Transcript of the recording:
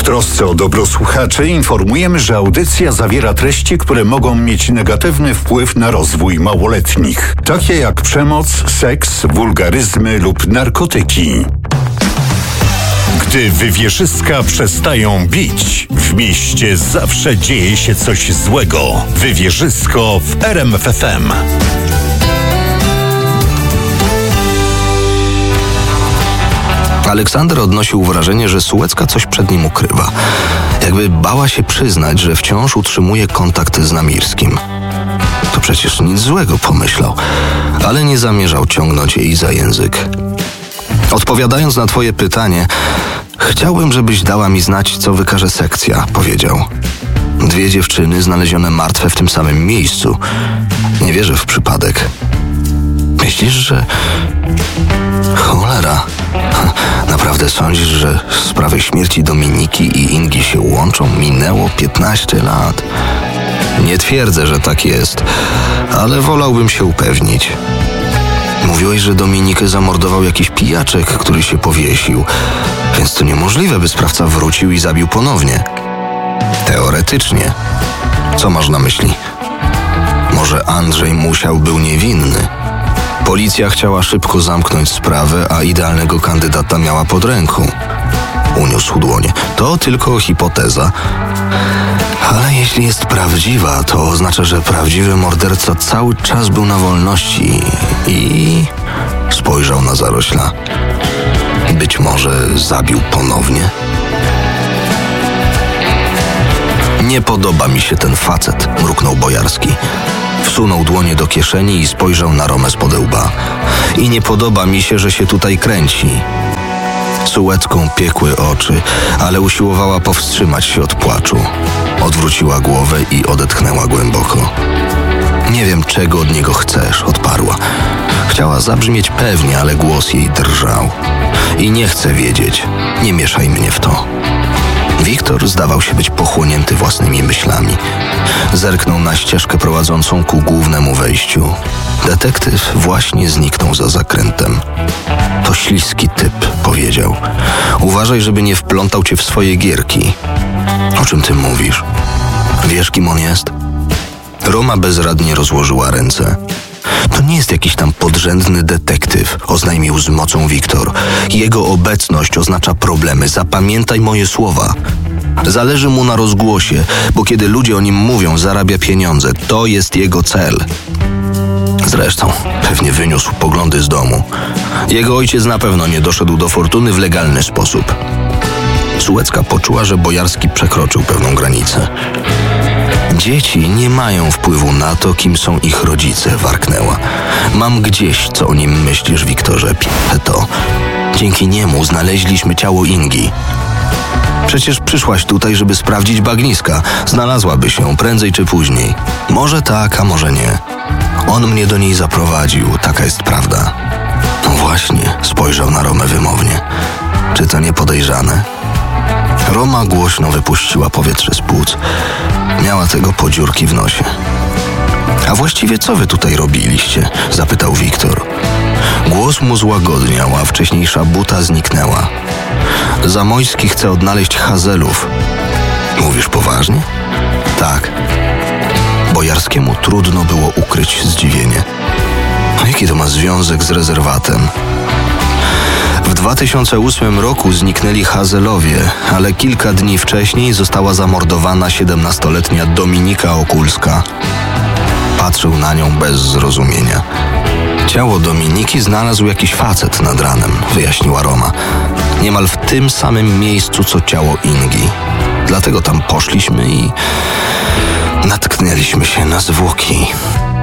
trosce o dobro słuchaczy informujemy, że audycja zawiera treści, które mogą mieć negatywny wpływ na rozwój małoletnich, takie jak przemoc, seks, wulgaryzmy lub narkotyki. Gdy wywieszyska przestają bić, w mieście zawsze dzieje się coś złego. Wywieszysko w RMF FM. Aleksander odnosił wrażenie, że Sułecka coś przed nim ukrywa. Jakby bała się przyznać, że wciąż utrzymuje kontakt z Namirskim. To przecież nic złego, pomyślał, ale nie zamierzał ciągnąć jej za język. Odpowiadając na twoje pytanie, chciałbym, żebyś dała mi znać, co wykaże sekcja, powiedział. 2 dziewczyny znalezione martwe w tym samym miejscu. Nie wierzę w przypadek. Myślisz, że... Cholera. Naprawdę sądzisz, że sprawy śmierci Dominiki i Ingi się łączą? Minęło 15 lat. Nie twierdzę, że tak jest, ale wolałbym się upewnić. Mówiłeś, że Dominikę zamordował jakiś pijaczek, który się powiesił, więc to niemożliwe, by sprawca wrócił i zabił ponownie. Teoretycznie. Co masz na myśli? Może Andrzej Musiał był niewinny? Policja chciała szybko zamknąć sprawę, a idealnego kandydata miała pod ręką. Uniósł dłonie. To tylko hipoteza. Ale jeśli jest prawdziwa, to oznacza, że prawdziwy morderca cały czas był na wolności i... Spojrzał na zarośla. Być może zabił ponownie? Nie podoba mi się ten facet, mruknął Bojarski. Wsunął dłonie do kieszeni i spojrzał na Romę spod łba. I nie podoba mi się, że się tutaj kręci. Sułecką piekły oczy, ale usiłowała powstrzymać się od płaczu. Odwróciła głowę i odetchnęła głęboko. Nie wiem, czego od niego chcesz, odparła. Chciała zabrzmieć pewnie, ale głos jej drżał. I nie chcę wiedzieć. Nie mieszaj mnie w to. Wiktor zdawał się być pochłonięty własnymi myślami. Zerknął na ścieżkę prowadzącą ku głównemu wejściu. Detektyw właśnie zniknął za zakrętem. To śliski typ, powiedział. Uważaj, żeby nie wplątał cię w swoje gierki. O czym ty mówisz? Wiesz, kim on jest? Roma bezradnie rozłożyła ręce. To nie jest jakiś tam podrzędny detektyw, oznajmił z mocą Wiktor. Jego obecność oznacza problemy. Zapamiętaj moje słowa. Zależy mu na rozgłosie, bo kiedy ludzie o nim mówią, zarabia pieniądze. To jest jego cel. Zresztą pewnie wyniósł poglądy z domu. Jego ojciec na pewno nie doszedł do fortuny w legalny sposób. Sułecka poczuła, że Bojarski przekroczył pewną granicę. Dzieci nie mają wpływu na to, kim są ich rodzice, warknęła. Mam gdzieś, co o nim myślisz, Wiktorze, to. Dzięki niemu znaleźliśmy ciało Ingi. Przecież przyszłaś tutaj, żeby sprawdzić bagniska. Znalazłaby się prędzej czy później. Może tak, a może nie. On mnie do niej zaprowadził, taka jest prawda. No właśnie, spojrzał na Romę wymownie. Czy to nie podejrzane? Roma głośno wypuściła powietrze z płuc. Miała tego po dziurki w nosie. A właściwie co wy tutaj robiliście? Zapytał Wiktor. Głos mu złagodniał, a wcześniejsza buta zniknęła. Zamojski chce odnaleźć Hazelów. Mówisz poważnie? Tak. Bojarskiemu trudno było ukryć zdziwienie. A jaki to ma związek z rezerwatem? W 2008 roku zniknęli Hazelowie, ale kilka dni wcześniej została zamordowana 17-letnia Dominika Okulska. Patrzył na nią bez zrozumienia. Ciało Dominiki znalazł jakiś facet nad ranem, wyjaśniła Roma. Niemal w tym samym miejscu, co ciało Ingi. Dlatego tam poszliśmy i natknęliśmy się na zwłoki.